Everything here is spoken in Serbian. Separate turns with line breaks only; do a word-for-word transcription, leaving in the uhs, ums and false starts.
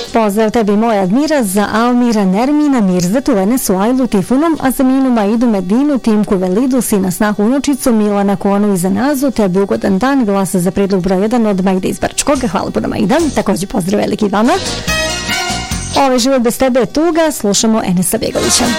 Pozdrav tebi moja Admira za Almira, Nermina, Mirzatu, Enesu, Ajlu, Tifunom, Azaminu, Maidu, Medinu, Timku, Velidu, sina snahu unučicu, Milana Konu i za Nazu, tebi ugodan dan, glasa za predlog broj jedan od Majde iz Brčkoga. Hvala puno Majda, također pozdrav veliki vama. Ovaj život bez tebe je tuga, slušamo Enesa Begovića.